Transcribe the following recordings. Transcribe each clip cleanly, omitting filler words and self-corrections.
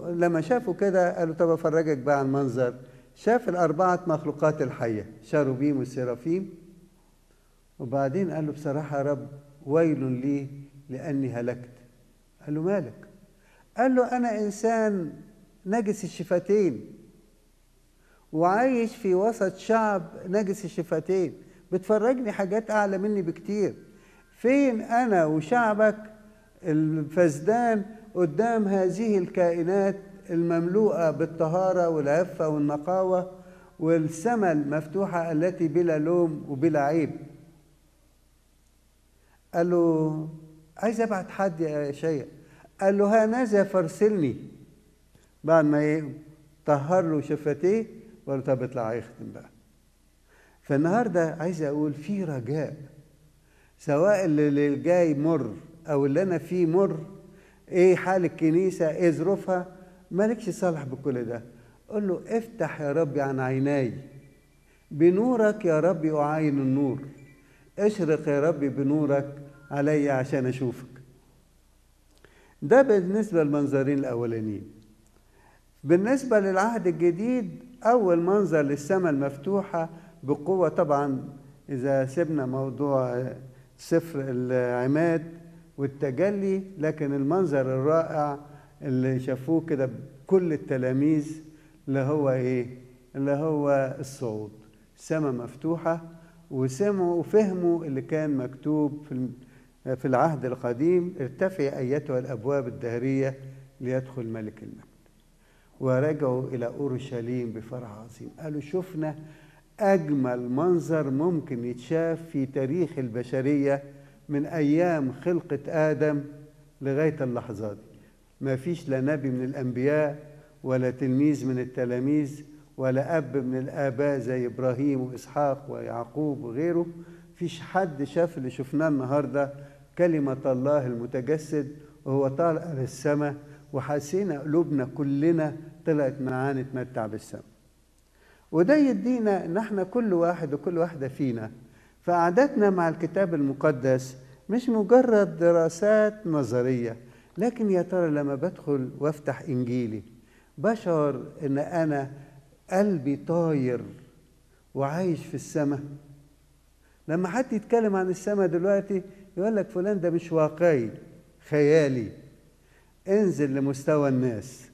لما شافوا كده قالوا طب افرجك بقى على المنظر. شاف الأربعة مخلوقات الحية، شاروبيم والسرافيم، وبعدين قال له بصراحة يا رب ويل لي لأني هلكت. قال له مالك؟ قال له أنا إنسان نجس الشفتين وعايش في وسط شعب نجس الشفتين، بتفرجني حاجات أعلى مني بكتير. فين أنا وشعبك الفسدان قدام هذه الكائنات المملوءة بالطهارة والعفة والنقاوة والسماء المفتوحة التي بلا لوم وبلا عيب. قال له عايز ابعت حد يا شيخ. قال له هانذا فارسلني. بعد ما طهر له شفتيه وقال له طب اطلع يختم بقى. فالنهارده عايز اقول في رجاء، سواء اللي جاي مر او اللي انا فيه مر. ايه حال الكنيسه؟ ايه ظروفها؟ مالكش صالح بكل ده. قل له افتح يا ربي عن عيناي، بنورك يا ربي اعاين النور، اشرق يا ربي بنورك علي عشان اشوفك. ده بالنسبه للمنظرين الاولانيين. بالنسبه للعهد الجديد، اول منظر للسماء المفتوحه بقوه طبعا، اذا سيبنا موضوع سفر العماد والتجلي، لكن المنظر الرائع اللي شافوه كده كل التلاميذ اللي هو ايه؟ اللي هو الصعود، سماء مفتوحه، وسمعوا وفهموا اللي كان مكتوب في العهد القديم: ارتفعي ايتها الابواب الدهريه ليدخل ملك المجد. ورجعوا الى اورشليم بفرح عظيم. قالوا شفنا اجمل منظر ممكن يتشاف في تاريخ البشريه من ايام خلقه ادم لغايه اللحظه دي. ما فيش لا نبي من الانبياء ولا تلميذ من التلاميذ ولا اب من الاباء زي ابراهيم واسحاق ويعقوب وغيره، فيش حد شاف اللي شفناه النهارده، كلمه الله المتجسد وهو طالع للسماء، وحسينا قلوبنا كلنا طلعت معاه نتمتع بالسماء. وده يدينا ان احنا كل واحد وكل واحده فينا في قعدتنا مع الكتاب المقدس مش مجرد دراسات نظريه، لكن يا ترى لما بدخل وافتح انجيلي بشعر ان انا قلبي طاير وعايش في السماء. لما حد يتكلم عن السماء دلوقتي يقول لك فلان ده مش واقعي، خيالي. انزل لمستوى الناس.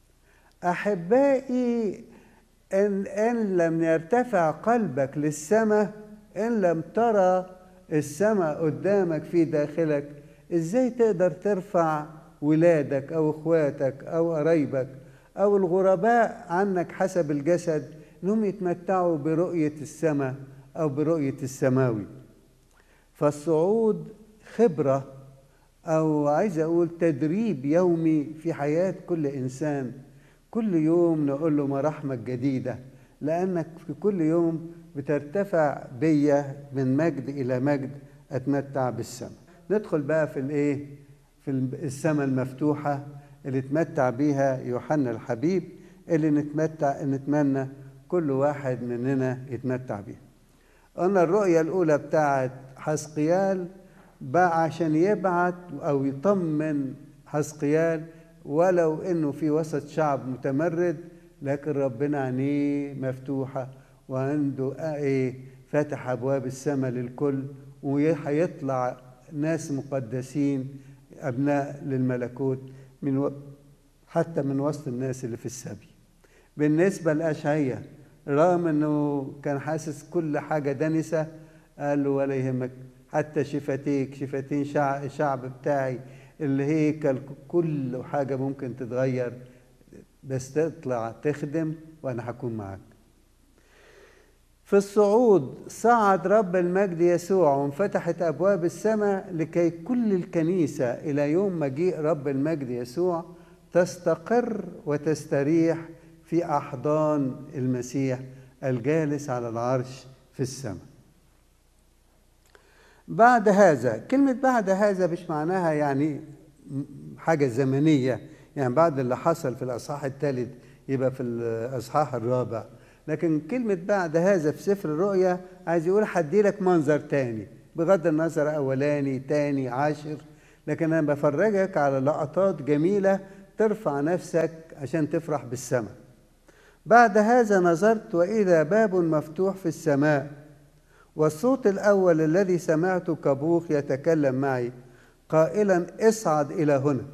احبائي، إن لم يرتفع قلبك للسماء، إن لم ترى السماء قدامك في داخلك، إزاي تقدر ترفع ولادك أو إخواتك أو قرايبك أو الغرباء عنك حسب الجسد إنهم يتمتعوا برؤية السماء أو برؤية السماوي؟ فالصعود خبرة، أو عايز أقول تدريب يومي في حياة كل إنسان. كل يوم نقول له مراحمك جديدة، لأنك في كل يوم بترتفع بيا من مجد إلى مجد، أتمتع بالسماء. ندخل بقى في الإيه؟ في السماء المفتوحة اللي تمتع بيها يوحنا الحبيب، اللي نتمنى كل واحد مننا يتمتع بيها. قلنا الرؤية الأولى بتاعت حزقيال بقى عشان يبعت أو يطمن حزقيال، ولو انه في وسط شعب متمرد، لكن ربنا عينيه مفتوحه وعنده ايه؟ فاتح ابواب السماء للكل، وهيطلع ناس مقدسين ابناء للملكوت حتى من وسط الناس اللي في السبي. بالنسبه لاشعياء، رغم انه كان حاسس كل حاجه دنسه، قال له ولا يهمك، حتى شفتيك شفتين الشعب بتاعي الهيكل كل حاجة ممكن تتغير، بس تطلع تخدم وأنا هكون معك. في الصعود صعد رب المجد يسوع وانفتحت أبواب السماء لكي كل الكنيسة إلى يوم مجيء رب المجد يسوع تستقر وتستريح في أحضان المسيح الجالس على العرش في السماء. بعد هذا، كلمة بعد هذا مش معناها يعني حاجة زمنية، يعني بعد اللي حصل في الأصحاح الثالث يبقى في الأصحاح الرابع، لكن كلمة بعد هذا في سفر الرؤيا عايز يقول هدي لك منظر تاني، بغض النظر أولاني تاني عاشر، لكن أنا بفرجك على لقطات جميلة ترفع نفسك عشان تفرح بالسماء. بعد هذا نظرت وإذا باب مفتوح في السماء، والصوت الأول الذي سمعته كبوق يتكلم معي قائلا اصعد إلى هنا.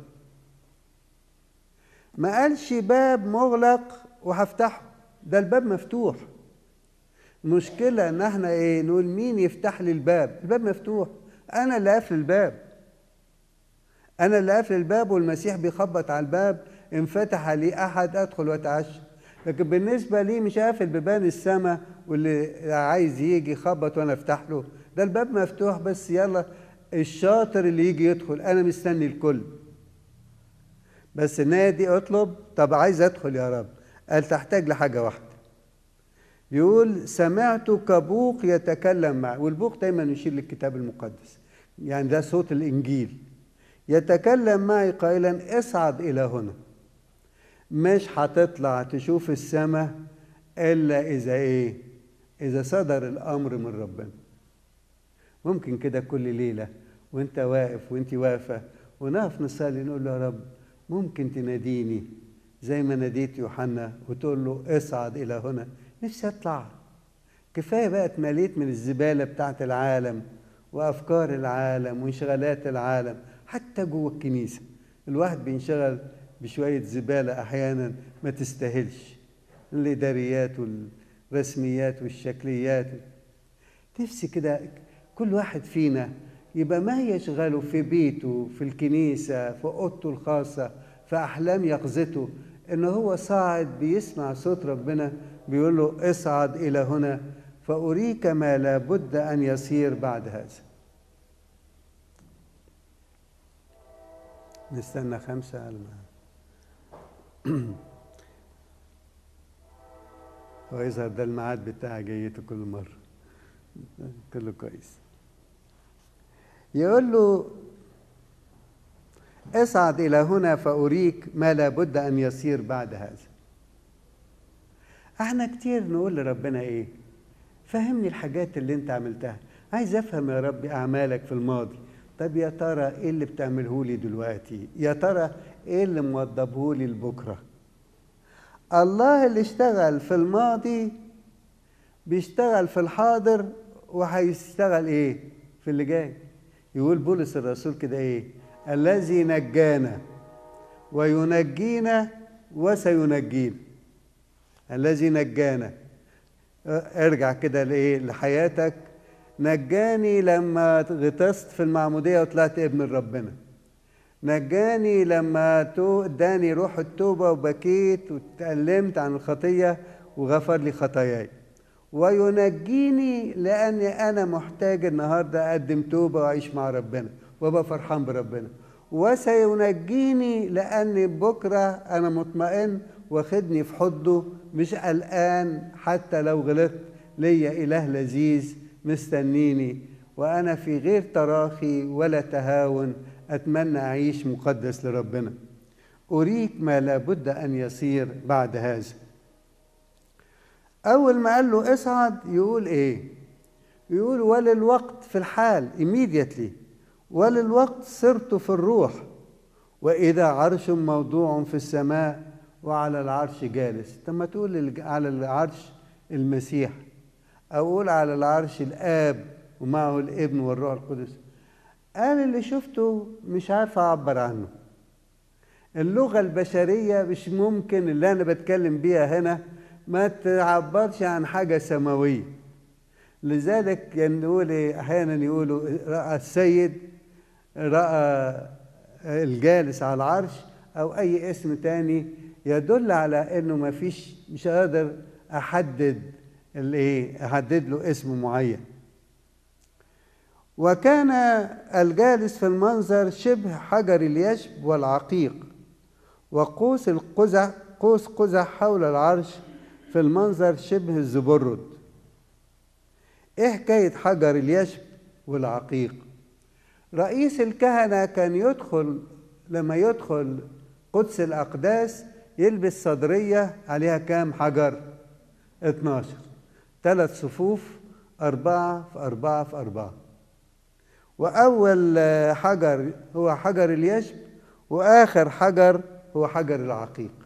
ما قالش باب مغلق وهفتحه، ده الباب مفتوح. المشكلة ان احنا نقول مين يفتح لي الباب؟ الباب مفتوح، انا اللي قافل الباب، انا اللي قافل الباب، والمسيح بيخبط على الباب، ان فتح لي احد ادخل واتعشى. لكن بالنسبة لي مش قافل بيبان السماء واللي عايز يجي يخبط وانا افتح له، ده الباب مفتوح بس يلا الشاطر اللي يجي يدخل، انا مستني الكل. بس نادي اطلب، طب عايز ادخل يا رب، قال تحتاج لحاجة واحدة. يقول سمعت كبوق يتكلم معي، والبوق دايما يشير للكتاب المقدس، يعني ده صوت الإنجيل. يتكلم معي قائلا اصعد إلى هنا. مش هتطلع تشوف السماء إلا إذا إذا صدر الأمر من ربنا. ممكن كده كل ليلة وانت واقف وانت واقفة ونقف نصلي نقول له يا رب ممكن تناديني زي ما ناديت يوحنا وتقول له اصعد إلى هنا. نفسي اطلع، كفايه بقى اتمليت من الزباله بتاعت العالم وافكار العالم وانشغالات العالم. حتى جوه الكنيسه الواحد بينشغل بشويه زباله احيانا ما تستاهلش، الاداريات والرسميات والشكليات. نفسي كده كل واحد فينا يبقى ما يشغله في بيته، في الكنيسه، في اوضته الخاصه، في احلام يقظته، ان هو صاعد بيسمع صوت ربنا بيقول له اصعد إلى هنا فأريك ما لا بد أن يصير بعد هذا. نستنى 5 على هو يظهر ده الميعاد بتاع جيته كل مرة، كله كويس. يقول له اصعد إلى هنا فأريك ما لا بد أن يصير بعد هذا. احنا كتير نقول لربنا فهمني الحاجات اللي انت عملتها، عايز افهم يا رب اعمالك في الماضي. طب يا ترى ايه اللي بتعمله لي دلوقتي؟ يا ترى ايه اللي موضبه لي لبكره؟ الله اللي اشتغل في الماضي بيشتغل في الحاضر وهيشتغل في اللي جاي. يقول بولس الرسول كده الذي نجانا وينجينا وسينجينا. الذي نجانا، ارجع كده لحياتك. نجاني لما غطست في المعمودية وطلعت ابن ربنا، نجاني لما اداني روح التوبة وبكيت واتألمت عن الخطية وغفر لي خطاياي، وينجيني لأني أنا محتاج النهاردة أقدم توبة وأعيش مع ربنا وأبقى فرحان بربنا، وسينجيني لأني بكرة أنا مطمئن واخدني في حضه، مش قلقان حتى لو غلطت، ليا إله لذيذ مستنيني وأنا في غير تراخي ولا تهاون أتمنى أعيش مقدس لربنا. أريك ما لابد أن يصير بعد هذا. أول ما قال له اصعد يقول يقول وللوقت في الحال immediately، وللوقت صرت في الروح وإذا عرش موضوع في السماء وعلى العرش جالس. طب ما تقول على العرش المسيح، أو أقول على العرش الآب ومعه الابن والروح القدس. قال اللي شفته مش عارف أعبر عنه، اللغة البشرية مش ممكن اللي أنا بتكلم بيها هنا ما تعبرش عن حاجة سماوية. لذلك نقول أحيانا يقولوا رأى السيد، رأى الجالس على العرش، أو أي اسم تاني يدل على أنه ما فيش، مش قادر أحدد أحدد له اسم معين. وكان الجالس في المنظر شبه حجر اليشب والعقيق، وقوس قزح حول العرش في المنظر شبه الزبرد. ايه حكاية حجر اليشب والعقيق؟ رئيس الكهنة كان يدخل، لما يدخل قدس الأقداس يلبس صدرية عليها كام حجر؟ 12، 3 صفوف، 4 في 4 في 4. وأول حجر هو حجر اليشب، وآخر حجر هو حجر العقيق.